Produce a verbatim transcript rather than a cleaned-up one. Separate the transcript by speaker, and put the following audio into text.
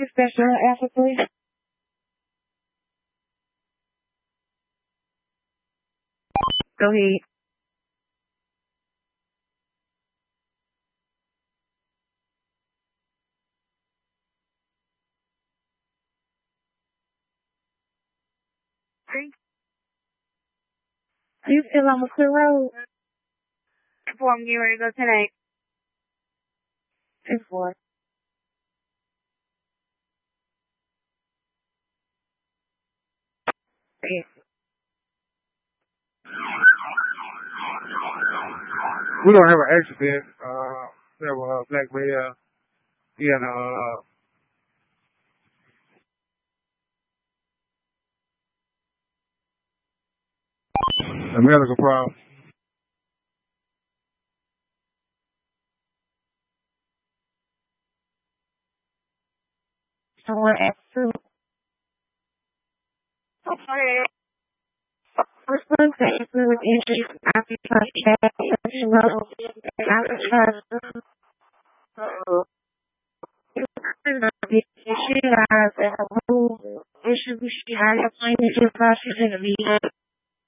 Speaker 1: special answer, please? Go ahead. Are you still on McClure Road? Before I'm getting ready to go tonight. Ten four. Yeah.
Speaker 2: We don't have an accident. Uh, we have a black male. He had a uh, a medical problem.
Speaker 1: Someone asked you. Okay. First one to answer with interest after trust chat. You know, after trust. Uh-oh. She has a whole issue. She had a plain issue. She's in the meeting.